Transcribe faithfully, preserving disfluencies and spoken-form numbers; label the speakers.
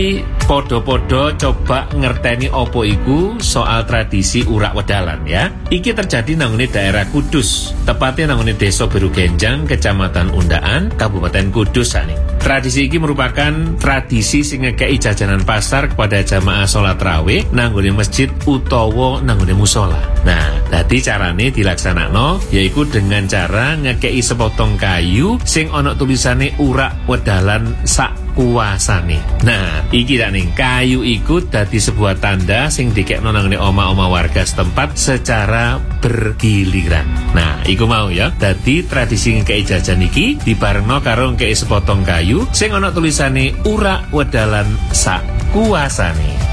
Speaker 1: Podo-podo coba ngerteni opo iku soal tradisi urak wedalan ya. Iki terjadi nanggone daerah Kudus, tepatnya nanggone Desa Berugenjang, Kecamatan Undaan, Kabupaten Kudus ane. Tradisi iki merupakan tradisi sing ngekei jajanan pasar kepada jamaah sholat rawih nanggone masjid utawa nanggone musola. Nah, dadi carane dilaksanakno yaiku dengan cara ngekei sepotong kayu sing ana tulisane urak wedalan sak kuasane. Nah, iki dak ning kayu iku dadi sebuah tanda sing dikekno nang oma-oma warga setempat secara bergiliran. Nah, iku mau ya. Dadi tradisi ngekei jajan iki dibarengno karo ngekei sepotong kayu sing ana tulisane urak wedalan sak kuasane.